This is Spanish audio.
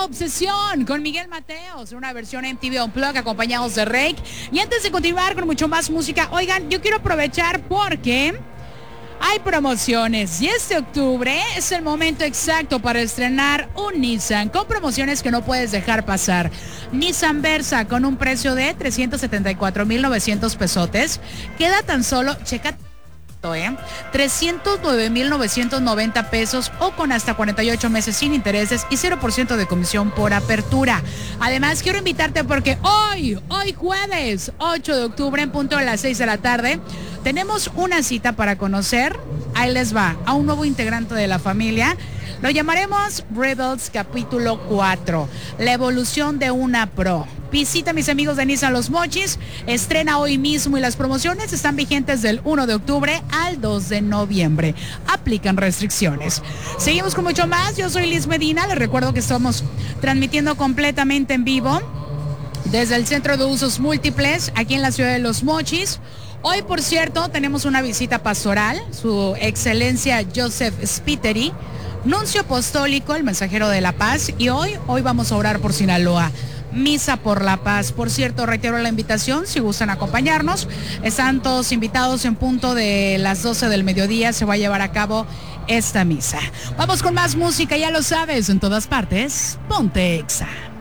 Obsesión con Miguel Mateos, una versión MTV Unplugged acompañados de Rake. Y antes de continuar con mucho más música, oigan, yo quiero aprovechar porque hay promociones y este octubre es el momento exacto para estrenar un Nissan con promociones que no puedes dejar pasar. Nissan Versa con un precio de 374,900 pesotes. Queda tan solo, checa 309,990 pesos o con hasta 48 meses sin intereses y 0% de comisión por apertura. Además, quiero invitarte porque hoy jueves 8 de octubre en punto de las 6 de la tarde, tenemos una cita para conocer, ahí les va, a un nuevo integrante de la familia. Lo llamaremos Rebels Capítulo 4, la evolución de una Pro. Visita, mis amigos de Nissan Los Mochis, estrena hoy mismo y las promociones están vigentes del 1 de octubre al 2 de noviembre. Aplican restricciones. Seguimos con mucho más. Yo soy Liz Medina. Les recuerdo que estamos transmitiendo completamente en vivo desde el Centro de Usos Múltiples, aquí en la ciudad de Los Mochis. Hoy, por cierto, tenemos una visita pastoral, su excelencia Joseph Spiteri, nuncio apostólico, el mensajero de la paz, y hoy vamos a orar por Sinaloa. Misa por la paz. Por cierto, reitero la invitación, si gustan acompañarnos. Están todos invitados en punto de las 12 del mediodía. Se va a llevar a cabo esta misa. Vamos con más música, ya lo sabes, en todas partes. Ponte Exa.